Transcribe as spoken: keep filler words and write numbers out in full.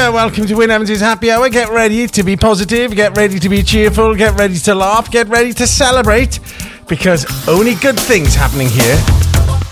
uh, welcome to Win Evans' Happy Hour. Get ready to be positive, get ready to be cheerful, get ready to laugh, get ready to celebrate, because only good things happening here